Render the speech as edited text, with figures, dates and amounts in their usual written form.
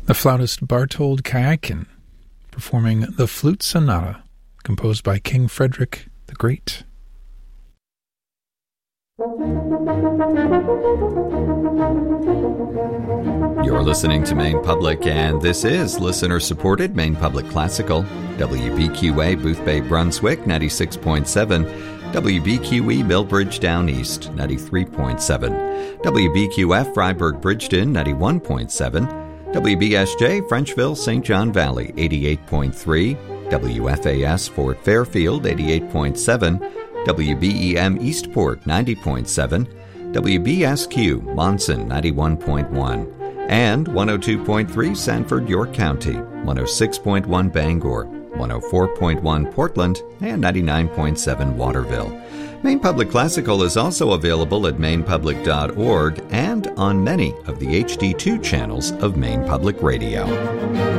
The flautist Bartold Kyakin performing the Flute Sonata, composed by King Frederick the Great. You're listening to Maine Public, and this is listener-supported Maine Public Classical, WBQA Boothbay, Brunswick, 96.7, WBQE Millbridge Down East, 93.7, WBQF Freiburg Bridgeton, 91.7, WBSJ Frenchville St. John Valley, 88.3, WFAS Fort Fairfield, 88.7, WBEM Eastport, 90.7, WBSQ Monson, 91.1, and 102.3 Sanford, York County, 106.1 Bangor, 104.1 Portland, and 99.7 Waterville. Maine Public Classical is also available at mainepublic.org and on many of the HD2 channels of Maine Public Radio.